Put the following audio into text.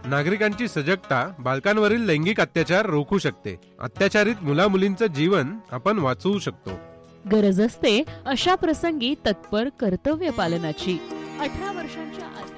नागरिकांची सजगता बालकांवरील लैंगिक अत्याचार रोखू शकते. अत्याचारित मुला-मुलींचं जीवन आपण वाचवू शकतो. गरज असते अशा प्रसंगी तत्पर कर्तव्य पालनाची. 18 वर्षांच्या